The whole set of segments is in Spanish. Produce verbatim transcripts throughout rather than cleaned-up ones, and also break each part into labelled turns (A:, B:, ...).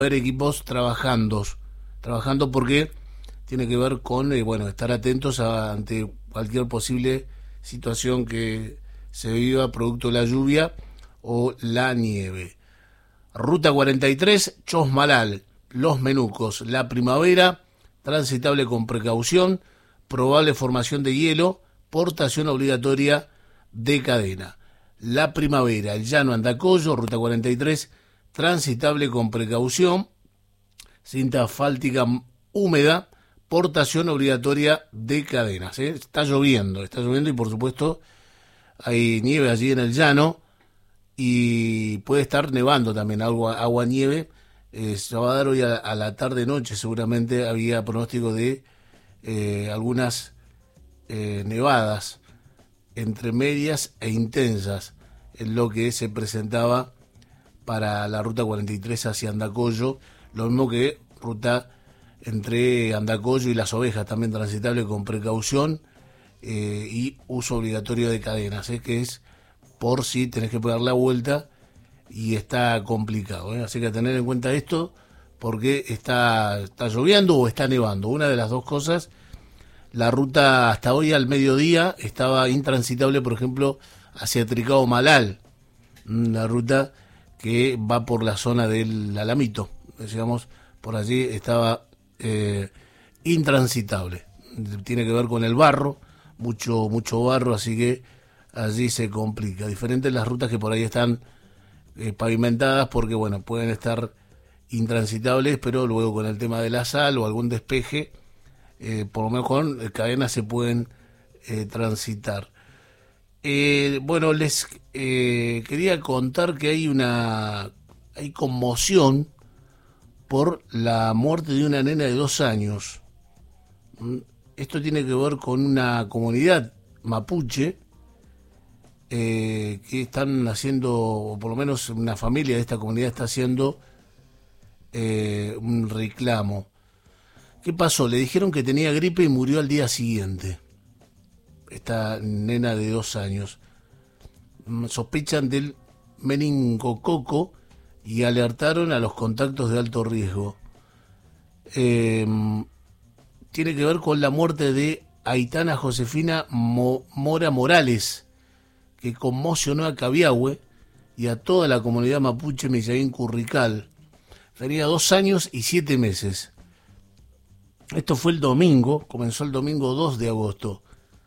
A: haber equipos trabajando, trabajando porque tiene que ver con eh, bueno, estar atentos a, ante cualquier posible situación que se viva producto de la lluvia o la nieve. Ruta cuarenta y tres, Chosmalal, Los Menucos, la primavera, transitable con precaución, probable formación de hielo, portación obligatoria de cadena. La primavera, el llano Andacollo, ruta cuarenta y tres, transitable con precaución, cinta asfáltica húmeda, portación obligatoria de cadenas. ¿eh? Está lloviendo, está lloviendo y por supuesto hay nieve allí en el llano y puede estar nevando también, agua, agua nieve. Eh, se va a dar hoy a, a la tarde-noche, seguramente había pronóstico de eh, algunas eh, nevadas entre medias e intensas en lo que se presentaba para la ruta cuarenta y tres hacia Andacollo, lo mismo que ruta entre Andacollo y Las Ovejas, también transitable con precaución eh, y uso obligatorio de cadenas, ¿eh? que es por si tenés que pegar la vuelta y está complicado, ¿eh? así que a tener en cuenta esto porque está, está lloviendo o está nevando, una de las dos cosas. La ruta hasta hoy al mediodía estaba intransitable, por ejemplo, hacia Tricao Malal, la ruta que va por la zona del Alamito, digamos, por allí estaba eh, intransitable. Tiene que ver con el barro, mucho mucho barro, así que allí se complica. Diferentes las rutas que por ahí están eh, pavimentadas, porque bueno, pueden estar intransitables, pero luego con el tema de la sal o algún despeje, eh, por lo menos con cadenas se pueden eh, transitar. Eh, bueno, les eh, quería contar que hay una hay conmoción por la muerte de una nena de dos años. Esto tiene que ver con una comunidad mapuche eh, que están haciendo, o por lo menos una familia de esta comunidad está haciendo eh, un reclamo. ¿Qué pasó? Le dijeron que tenía gripe y murió al día siguiente. Esta nena de dos años. Sospechan del meningococo y alertaron a los contactos de alto riesgo. Eh, tiene que ver con la muerte de Aitana Josefina Mo- Mora Morales, que conmocionó a Cabiahue y a toda la comunidad mapuche Millaín Currical. Tenía dos años y siete meses. Esto fue el domingo, comenzó el domingo dos de agosto.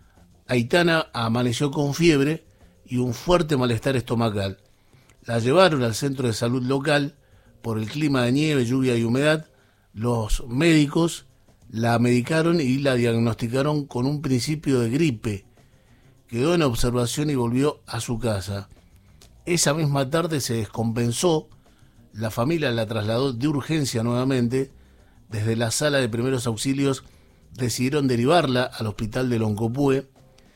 A: Aitana amaneció con fiebre y un fuerte malestar estomacal. La llevaron al centro de salud local. Por el clima de nieve, lluvia y humedad, los médicos la medicaron y la diagnosticaron con un principio de gripe. Quedó en observación y volvió a su casa. Esa misma tarde se descompensó. La familia la trasladó de urgencia nuevamente. Desde la sala de primeros auxilios decidieron derivarla al hospital de Loncopué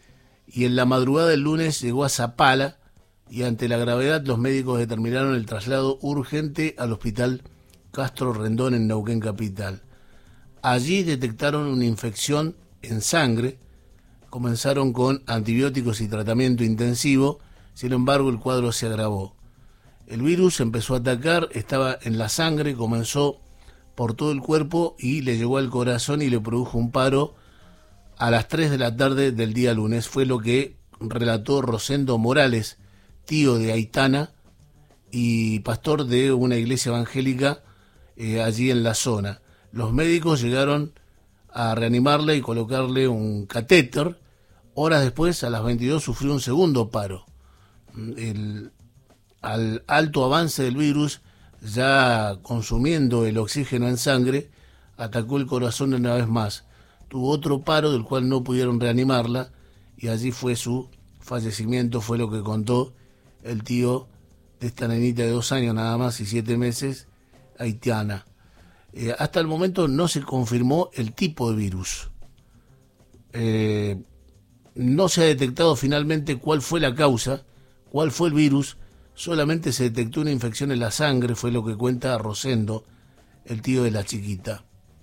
A: y en la madrugada del lunes llegó a Zapala y ante la gravedad los médicos determinaron el traslado urgente al hospital Castro Rendón en Neuquén Capital. Allí detectaron una infección en sangre, comenzaron con antibióticos y tratamiento intensivo, sin embargo el cuadro se agravó. El virus empezó a atacar, estaba en la sangre, comenzó por todo el cuerpo y le llegó al corazón y le produjo un paro a las tres de la tarde del día lunes. Fue lo que relató Rosendo Morales, tío de Aitana y pastor de una iglesia evangélica eh, allí en la zona. Los médicos llegaron a reanimarla y colocarle un catéter. Horas después, a las veintidós, sufrió un segundo paro. El, al alto avance del virus, ya consumiendo el oxígeno en sangre, atacó el corazón una vez más. Tuvo otro paro del cual no pudieron reanimarla y allí fue su fallecimiento, fue lo que contó el tío de esta nenita de dos años nada más y siete meses, Aitana. Eh, hasta el momento no se confirmó el tipo de virus. Eh, no se ha detectado finalmente cuál fue la causa, cuál fue el virus. Solamente se detectó una infección en la sangre, fue lo que cuenta Rosendo, el tío de la chiquita.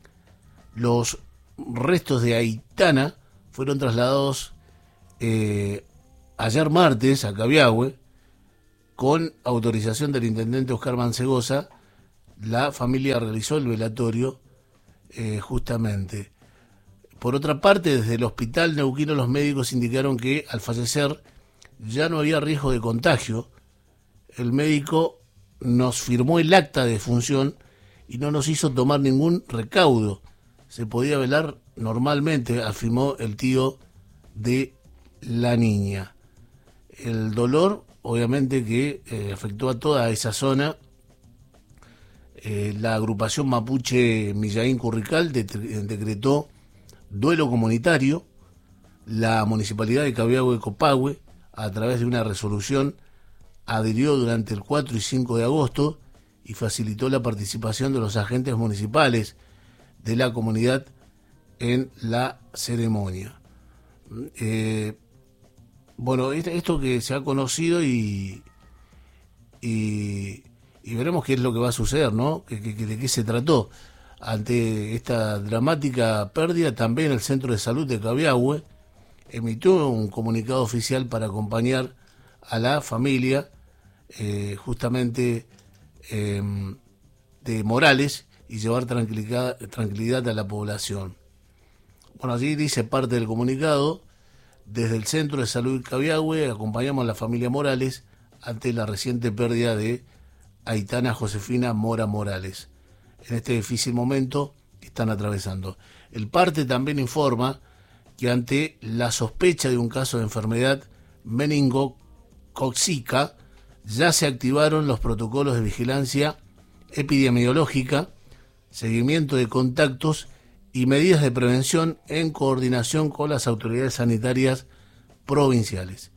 A: Los restos de Aitana fueron trasladados eh, ayer martes a Cabiahue con autorización del intendente Oscar Mancegosa la familia realizó el velatorio eh, justamente. Por otra parte, desde el hospital neuquino los médicos indicaron que al fallecer ya no había riesgo de contagio. El médico nos firmó el acta de defunción y no nos hizo tomar ningún recaudo. Se podía velar normalmente, afirmó el tío de la niña. El dolor, obviamente, que eh, afectó a toda esa zona. Eh, la agrupación mapuche Millaín Currical de, decretó duelo comunitario. La municipalidad de Cabiahue Copahue, a través de una resolución, adhirió durante el cuatro y cinco de agosto y facilitó la participación de los agentes municipales de la comunidad en la ceremonia. Eh, bueno, esto que se ha conocido y, y, y veremos qué es lo que va a suceder, ¿no? ¿De qué se trató? Ante esta dramática pérdida, también el Centro de Salud de Cabiahue emitió un comunicado oficial para acompañar a la familia, eh, justamente eh, de Morales, y llevar tranquilidad, tranquilidad a la población. Bueno, allí dice parte del comunicado: desde el Centro de Salud Cabiahue acompañamos a la familia Morales ante la reciente pérdida de Aitana Josefina Mora Morales, en este difícil momento que están atravesando. El parte también informa que ante la sospecha de un caso de enfermedad meningocócica ya se activaron los protocolos de vigilancia epidemiológica, seguimiento de contactos y medidas de prevención en coordinación con las autoridades sanitarias provinciales.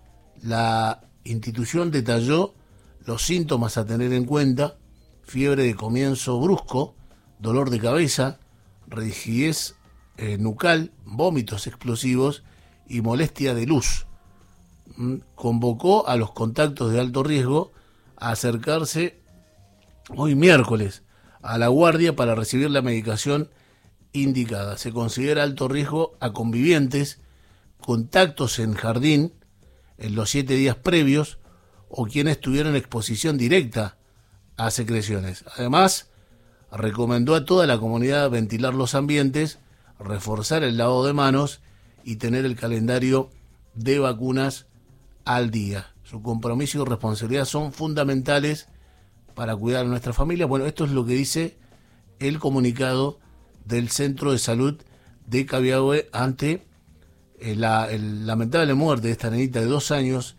A: La institución detalló los síntomas a tener en cuenta: fiebre de comienzo brusco, dolor de cabeza, rigidez eh, nucal, vómitos explosivos y molestia de luz. Mm, convocó a los contactos de alto riesgo a acercarse hoy miércoles a la guardia para recibir la medicación indicada. Se considera alto riesgo a convivientes, contactos en jardín en los siete días previos o quienes tuvieron exposición directa a secreciones. Además, recomendó a toda la comunidad ventilar los ambientes, reforzar el lavado de manos y tener el calendario de vacunas al día. Su compromiso y responsabilidad son fundamentales para cuidar a nuestra familia. Bueno, esto es lo que dice el comunicado del Centro de Salud de Cabiahue ante eh, la el lamentable muerte de esta nenita de dos años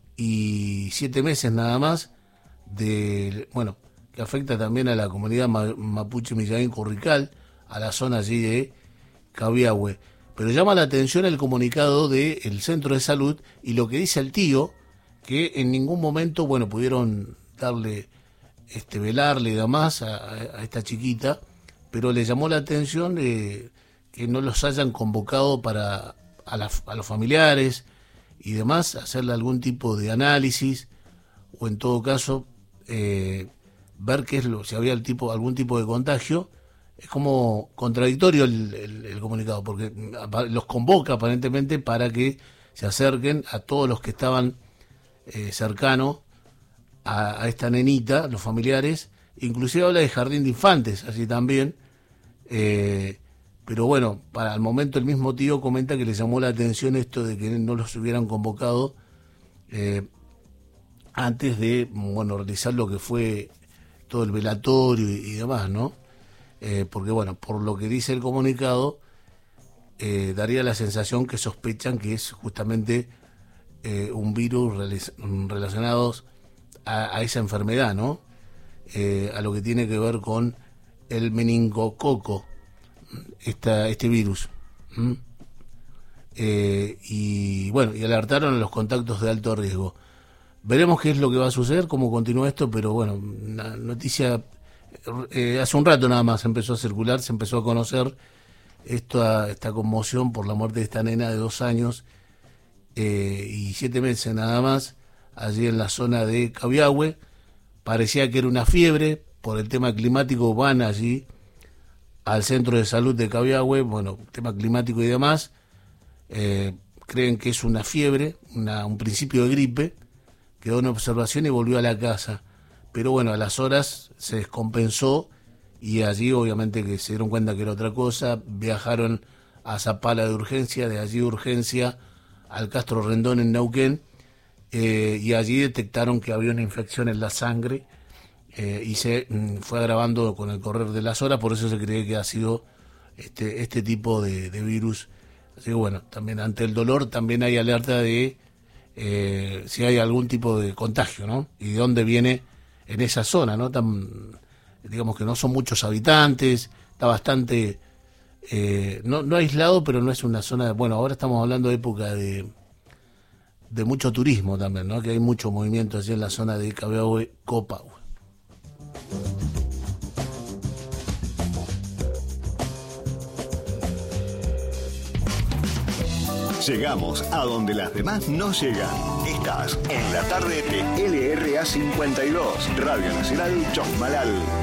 A: y siete meses nada más, de, bueno, que afecta también a la comunidad mapuche Millaín Currical, a la zona allí de Cabiahue. Pero llama la atención el comunicado del Centro de Salud y lo que dice el tío, que en ningún momento, bueno, pudieron darle, este, velarle y demás a, a esta chiquita, pero le llamó la atención eh, que no los hayan convocado para a, la, a los familiares y demás, hacerle algún tipo de análisis, o en todo caso eh, ver qué es lo, si había el tipo, algún tipo de contagio. Es como contradictorio el, el, el comunicado, porque los convoca aparentemente para que se acerquen a todos los que estaban eh, cercanos a, a esta nenita, los familiares. Inclusive habla de jardín de infantes, así también. Eh, pero bueno, para el momento el mismo tío comenta que le llamó la atención esto de que no los hubieran convocado eh, antes de, bueno, realizar lo que fue todo el velatorio y, y demás, ¿no? Eh, porque bueno, por lo que dice el comunicado, eh, daría la sensación que sospechan que es justamente eh, un virus relacionado a, a esa enfermedad, ¿no? Eh, a lo que tiene que ver con el meningococo, esta, este virus. ¿Mm? Eh, y bueno, y alertaron a los contactos de alto riesgo. Veremos qué es lo que va a suceder, cómo continúa esto, pero bueno, una noticia... Eh, hace un rato nada más empezó a circular, se empezó a conocer esta, esta conmoción por la muerte de esta nena de dos años eh, y siete meses nada más, allí en la zona de Cabiahue. Parecía que era una fiebre, por el tema climático van allí al Centro de Salud de Cabiahue, bueno, tema climático y demás, eh, creen que es una fiebre, una, un principio de gripe, quedó en observación y volvió a la casa. pero bueno, a las horas se descompensó y allí obviamente que se dieron cuenta que era otra cosa, viajaron a Zapala de urgencia, de allí de urgencia al Castro Rendón en Neuquén, eh, y allí detectaron que había una infección en la sangre, eh, y se mm, fue agravando con el correr de las horas, por eso se cree que ha sido este, este tipo de, de virus. Así que bueno, también ante el dolor también hay alerta de eh, si hay algún tipo de contagio, ¿no? Y de dónde viene en esa zona, ¿no? Tan, digamos que no son muchos habitantes, está bastante, eh, no, no aislado, pero no es una zona, bueno, ahora estamos hablando de época de, de mucho turismo también, ¿no? Que hay mucho movimiento allí en la zona de Cabiahue, Copahue.
B: Llegamos a donde las demás no llegan. Estás en la tarde de L R A cincuenta y dos, Radio Nacional Chosmalal.